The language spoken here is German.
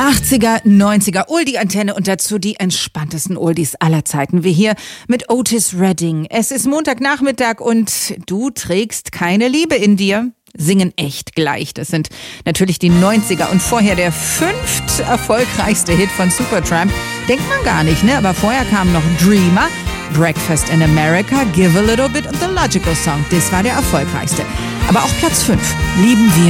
80er, 90er, Oldie-Antenne und dazu die entspanntesten Oldies aller Zeiten. Wir hier mit Otis Redding. Es ist Montagnachmittag und du trägst keine Liebe in dir. Singen echt gleich. Das sind natürlich die 90er und vorher der 5. erfolgreichste Hit von Supertramp. Denkt man gar nicht, ne? Aber vorher kamen noch Dreamer, Breakfast in America, Give a Little Bit und The Logical Song. Das war der erfolgreichste. Aber auch Platz 5 lieben wir